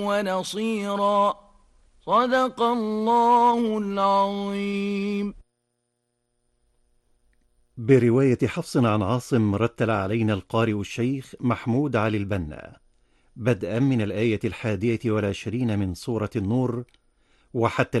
ونصيرا. صدق الله العظيم. برواية حفص عن عاصم، رتل علينا القارئ الشيخ محمود علي البنا، بدءا من الآية 21 من سورة النور وحتى